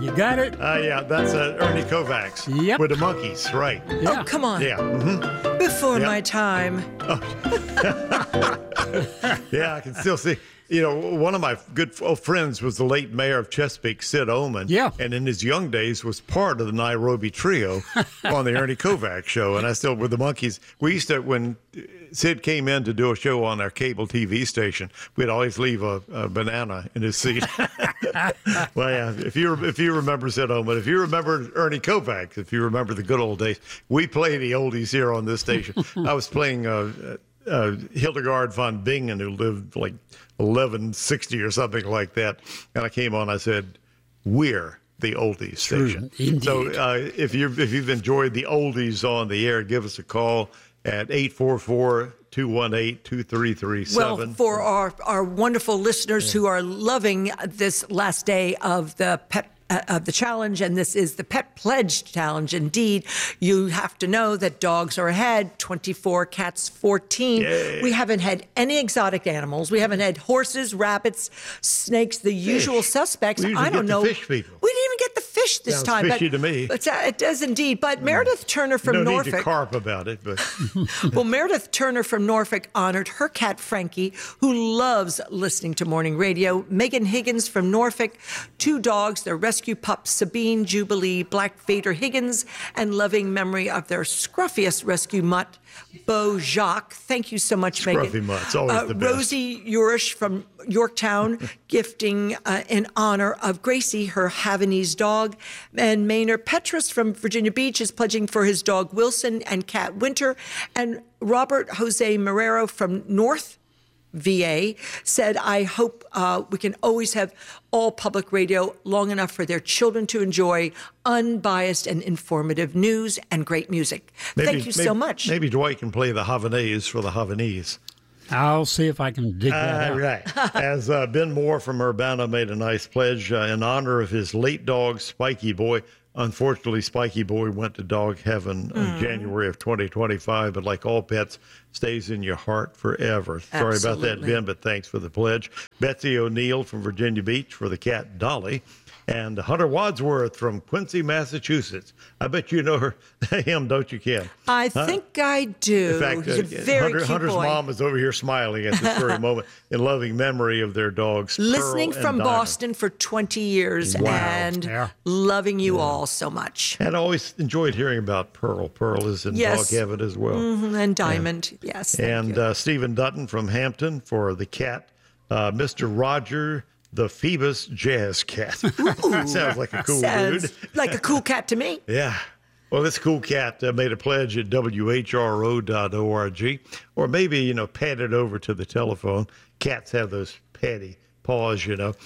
You got it? Yeah, that's Ernie Kovacs. Yep. With the monkeys, right. Yeah. Oh, come on. Yeah. Mm-hmm. Before Yep. my time. Yeah, I can still see. You know, one of my good friends was the late mayor of Chesapeake, Sid Oman. Yeah. And in his young days was part of the Nairobi Trio on the Ernie Kovacs show. And I still, with the monkeys, we used to, when Sid came in to do a show on our cable TV station, we'd always leave a banana in his seat. Well, yeah, if you remember Sid Oman, if you remember Ernie Kovacs, if you remember the good old days, we play the oldies here on this station. I was playing Hildegard von Bingen, who lived like 1160 or something like that. And I came on, I said, we're the oldies station. Indeed. So if you've enjoyed the oldies on the air, give us a call at 844-218-2337. Well, for our wonderful listeners who are loving this last day of the challenge, and this is the Pet Pledge Challenge. Indeed, you have to know that dogs are ahead, 24, cats 14. Yay. We haven't had any exotic animals. We haven't had horses, rabbits, snakes, the usual suspects. We usually I don't get the know. fish people. We didn't even get the fish this Sounds time. fishy to me. But it does indeed. But Meredith Turner from no Norfolk. need to carp about it, but Well, Meredith Turner from Norfolk honored her cat, Frankie, who loves listening to morning radio. Megan Higgins from Norfolk, 2 dogs, their rescue pups, Sabine, Jubilee, Black Vader Higgins, and loving memory of their scruffiest rescue mutt, Beau Jacques. Thank you so much, Megan. Scruffy mutt's always the best. Rosie Urish from Yorktown, gifting in honor of Gracie, her Havanese dog. And Maynard Petrus from Virginia Beach is pledging for his dog Wilson and cat Winter. And Robert Jose Marrero from North VA said, I hope we can always have all public radio long enough for their children to enjoy unbiased and informative news and great music. Thank you so much. Maybe Dwight can play the Havanese for the Havanese. I'll see if I can dig that out. Right. As Ben Moore from Urbana made a nice pledge in honor of his late dog, Spiky Boy. Unfortunately, Spiky Boy went to dog heaven in January of 2025, but like all pets, stays in your heart forever. Sorry about that, Ben, but thanks for the pledge. Betsy O'Neill from Virginia Beach for the cat Dolly. And Hunter Wadsworth from Quincy, Massachusetts. I bet you know him, don't you, Ken? I think I do. In fact, He's a very cute Hunter's boy. mom is over here smiling at this very moment in loving memory of their dogs, Listening Pearl from and Diamond. Boston for 20 years Wow. and loving you all so much. And I always enjoyed hearing about Pearl. Pearl is in Yes. dog heaven as well. And Diamond, yes. Thank you. And Stephen Dutton from Hampton for the cat, Mr. Roger the Phoebus Jazz Cat. Sounds like a cool Sounds dude. like a cool cat to me. Yeah. Well, this cool cat made a pledge at WHRO.org, or maybe, pat it over to the telephone. Cats have those patty paws,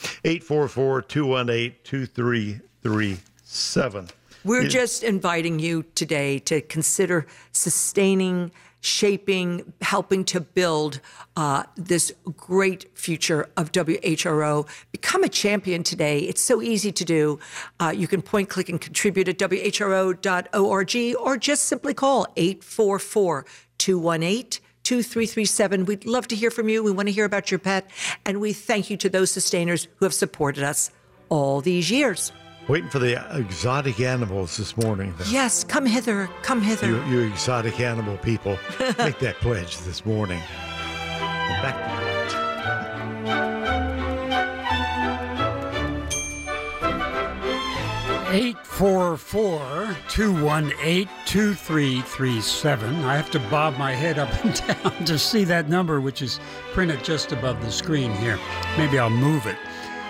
844-218-2337. We're just inviting you today to consider sustaining, shaping, helping to build this great future of WHRO. Become a champion today. It's so easy to do. You can point, click, and contribute at WHRO.org or just simply call 844-218-2337. We'd love to hear from you. We want to hear about your pet. And we thank you to those sustainers who have supported us all these years. Waiting for the exotic animals this morning. Though. Yes, come hither, come hither. You exotic animal people, make that pledge this morning. Back to you. 844-218-2337. I have to bob my head up and down to see that number, which is printed just above the screen here. Maybe I'll move it.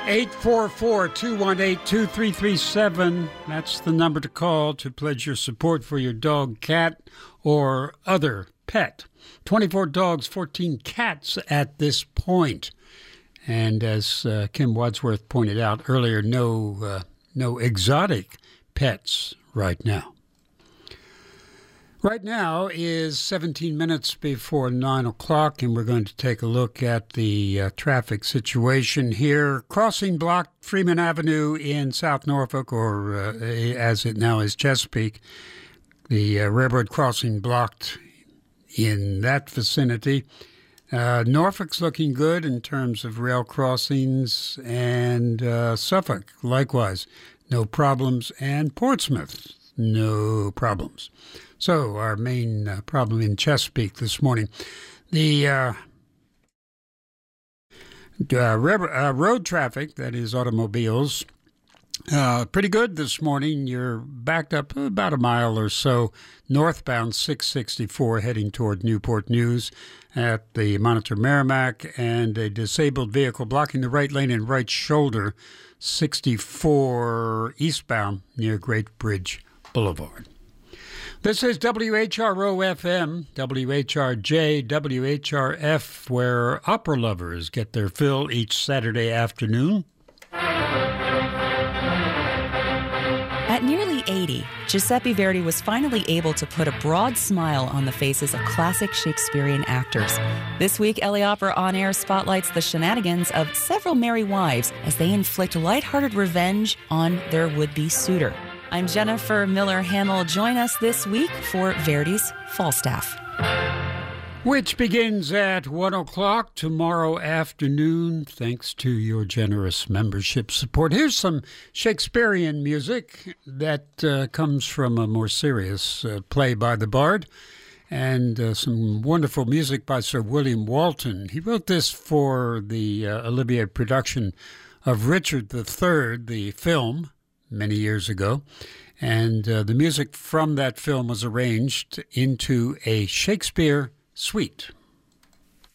844-218-2337. That's the number to call to pledge your support for your dog, cat, or other pet. 24 dogs, 14 cats at this point. And as Kim Wadsworth pointed out earlier, no exotic pets right now. Right now is 17 minutes before 9 o'clock, and we're going to take a look at the traffic situation here. Crossing blocked Freeman Avenue in South Norfolk, or as it now is Chesapeake. The railroad crossing blocked in that vicinity. Norfolk's looking good in terms of rail crossings, and Suffolk, likewise, no problems, and Portsmouth, no problems. So our main problem in Chesapeake this morning, the road traffic, that is automobiles, pretty good this morning. You're backed up about a mile or so northbound 664 heading toward Newport News at the Monitor Merrimack, and a disabled vehicle blocking the right lane and right shoulder 64 eastbound near Great Bridge Boulevard. This is WHRO-FM, WHRJ, WHRF, where opera lovers get their fill each Saturday afternoon. At nearly 80, Giuseppe Verdi was finally able to put a broad smile on the faces of classic Shakespearean actors. This week, LA Opera On Air spotlights the shenanigans of several merry wives as they inflict lighthearted revenge on their would-be suitor. I'm Jennifer Miller-Hamill. Join us this week for Verdi's Falstaff, which begins at 1 o'clock tomorrow afternoon, thanks to your generous membership support. Here's some Shakespearean music that comes from a more serious play by the Bard, and some wonderful music by Sir William Walton. He wrote this for the Olivier production of Richard III, the film, many years ago, and the music from that film was arranged into a Shakespeare suite.